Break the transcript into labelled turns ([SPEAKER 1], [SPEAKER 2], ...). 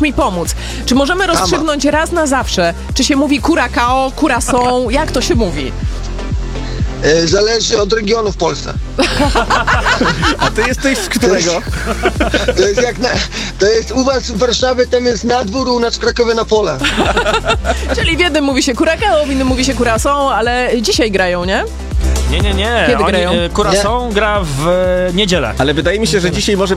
[SPEAKER 1] musisz mi pomóc. Czy możemy rozstrzygnąć raz na zawsze, czy się mówi Curacao, Curaçao, jak to się mówi?
[SPEAKER 2] Zależy od regionu w Polsce.
[SPEAKER 3] A ty jesteś z którego?
[SPEAKER 2] To jest u was w Warszawie, tam jest na dwór, u nas w Krakowie na pole.
[SPEAKER 1] Czyli w jednym mówi się Curacao, w innym mówi się Curaçao, ale dzisiaj grają, nie?
[SPEAKER 4] Nie.
[SPEAKER 1] Kiedy grają?
[SPEAKER 4] Curaçao gra w niedzielę.
[SPEAKER 3] Ale wydaje mi się, że dzisiaj może